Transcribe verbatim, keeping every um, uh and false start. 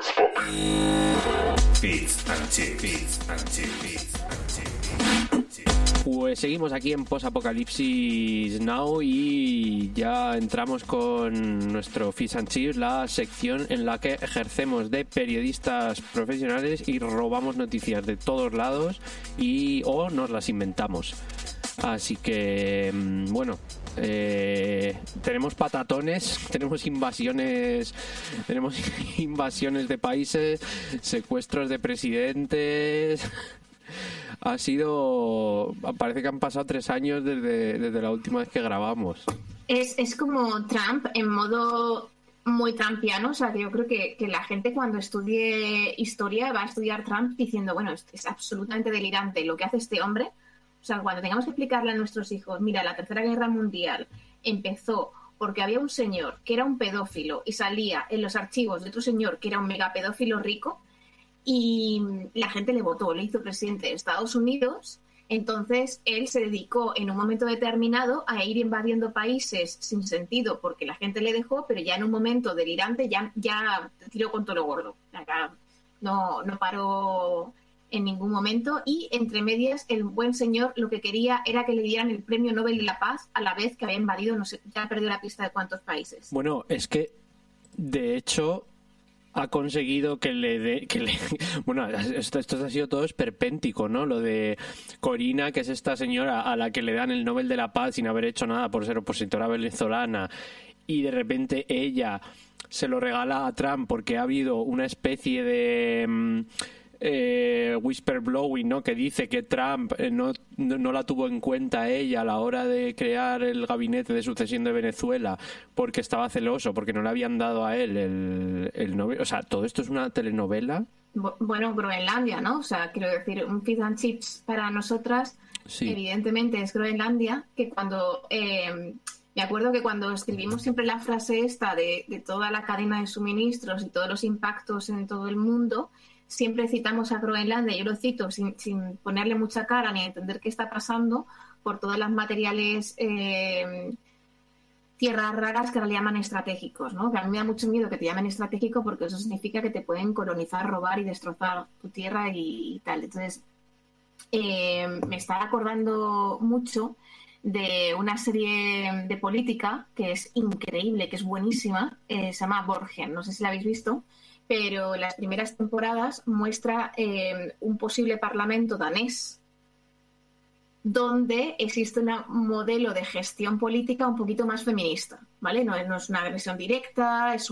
Bits and chips, bits and chips, bits and chips. Pues seguimos aquí en Post Apocalipsis Now y ya entramos con nuestro Fish and Chips, la sección en la que ejercemos de periodistas profesionales y robamos noticias de todos lados y o nos las inventamos. Así que, bueno, eh, tenemos patatones, tenemos invasiones, tenemos invasiones de países, secuestros de presidentes. Ha sido, parece que han pasado tres años desde, desde la última vez que grabamos. Es, es como Trump en modo muy trumpiano, o sea, que yo creo que, que la gente cuando estudie historia va a estudiar Trump diciendo, bueno, es, es absolutamente delirante lo que hace este hombre. O sea, cuando tengamos que explicarle a nuestros hijos, mira, la Tercera Guerra Mundial empezó porque había un señor que era un pedófilo y salía en los archivos de otro señor que era un megapedófilo rico y la gente le votó, le hizo presidente de Estados Unidos. Entonces él se dedicó en un momento determinado a ir invadiendo países sin sentido porque la gente le dejó, pero ya en un momento delirante ya, ya tiró con todo lo gordo. Acá no, no paró en ningún momento y entre medias el buen señor lo que quería era que le dieran el premio Nobel de la Paz a la vez que había invadido, no sé, ya perdió la pista de cuántos países. Bueno, es que de hecho ha conseguido que le dé que le bueno, esto, esto ha sido todo esperpéntico, ¿no? Lo de Corina, que es esta señora a la que le dan el Nobel de la Paz sin haber hecho nada por ser opositora venezolana y de repente ella se lo regala a Trump porque ha habido una especie de Eh, whisperblowing, ¿no? Que dice que Trump eh, no, no, no la tuvo en cuenta ella a la hora de crear el gabinete de sucesión de Venezuela porque estaba celoso, porque no le habían dado a él el, el Nobel. O sea, todo esto es una telenovela. Bueno, Groenlandia, ¿no? O sea, quiero decir, un Fish and Chips para nosotras, sí. Evidentemente es Groenlandia, que cuando... Eh, me acuerdo que cuando escribimos siempre la frase esta de, de toda la cadena de suministros y todos los impactos en todo el mundo, siempre citamos a Groenlandia, yo lo cito sin, sin ponerle mucha cara ni a entender qué está pasando por todos los materiales, eh, tierras raras que ahora le llaman estratégicos, ¿no? Que a mí me da mucho miedo que te llamen estratégico porque eso significa que te pueden colonizar, robar y destrozar tu tierra y, y tal. Entonces, eh, me está acordando mucho de una serie de política que es increíble, que es buenísima, eh, se llama Borgen, no sé si la habéis visto, pero las primeras temporadas muestra eh, un posible parlamento danés donde existe un modelo de gestión política un poquito más feminista, ¿vale? No, no es una agresión directa, es